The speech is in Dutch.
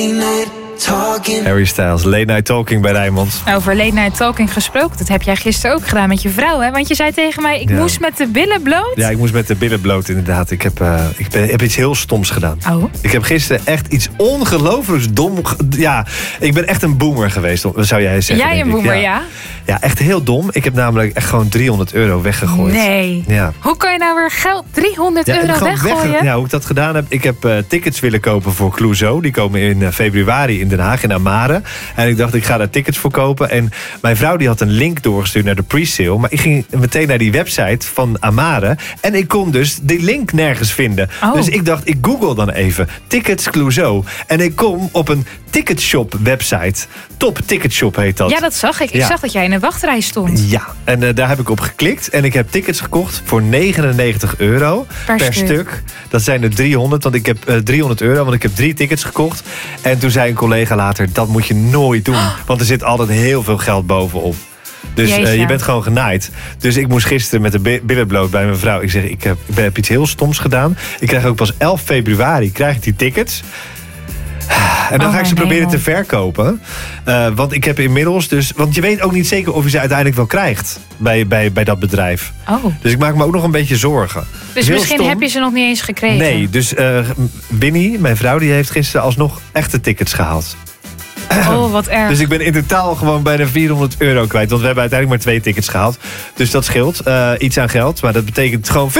Harry Styles, Late Night Talking bij Rijnmond. Over Late Night Talking gesproken. Dat heb jij gisteren ook gedaan met je vrouw, hè? Want je zei tegen mij, ik moest met de billen bloot. Ja, ik moest met de billen bloot, inderdaad. Ik heb iets heel stoms gedaan. Oh. Ik heb gisteren echt iets ongelooflijks dom... Ja, ik ben echt een boomer geweest, zou jij zeggen. Jij een boomer, ja? Ja, echt heel dom. Ik heb namelijk echt gewoon €300 weggegooid. Nee. Ja. Hoe kan je nou weer geld, €300 weggooien? Ja, hoe ik dat gedaan heb. Ik heb tickets willen kopen voor Clouseau. Die komen in februari in Den Haag, in Amare. En ik dacht, ik ga daar tickets voor kopen. En mijn vrouw die had een link doorgestuurd naar de pre-sale. Maar ik ging meteen naar die website van Amare. En ik kon dus die link nergens vinden. Oh. Dus ik dacht, ik google dan even. Tickets Clouseau. En ik kom op een ticketshop website. Top Ticketshop heet dat. Ja, dat zag ik. Ik zag dat jij in een wachtrij stond. Ja, en daar heb ik op geklikt. En ik heb tickets gekocht voor €99 per stuk. Dat zijn er 300, want ik heb €300, want ik heb 3 tickets gekocht. En toen zei een collega later, dat moet je nooit doen. Want er zit altijd heel veel geld bovenop. Dus je bent gewoon genaaid. Dus ik moest gisteren met de billen bloot bij mijn vrouw. Ik zeg, ik heb iets heel stoms gedaan. Ik krijg ook pas 11 februari krijg ik die tickets. En dan ga ik ze proberen te verkopen. Want ik heb inmiddels dus... Want je weet ook niet zeker of je ze uiteindelijk wel krijgt. Bij dat bedrijf. Oh. Dus ik maak me ook nog een beetje zorgen. Dus misschien heb je ze nog niet eens gekregen. Nee, dus Winnie, mijn vrouw, die heeft gisteren alsnog echte tickets gehaald. Oh, wat erg. Dus ik ben in totaal gewoon bijna €400 kwijt. Want we hebben uiteindelijk maar 2 tickets gehaald. Dus dat scheelt iets aan geld. Maar dat betekent gewoon veel